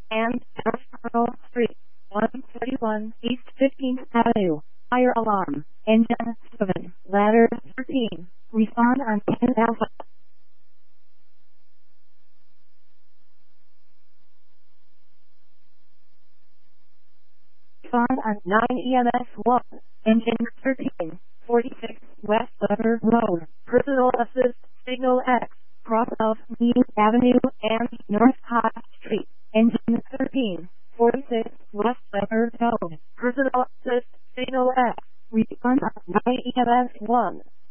and South Pearl Street, 141 East 15th Avenue. Fire alarm. Engine 7. Ladder 13. Respond on 10 Alpha. Respond on 9 EMS 1. Engine 13. 46 West Upper Road. Personal assist signal X. Cross of New Avenue and North High Street. Engine 13. 46 West Upper Road. Personal assist signal X. Respond on 9 EMS 1.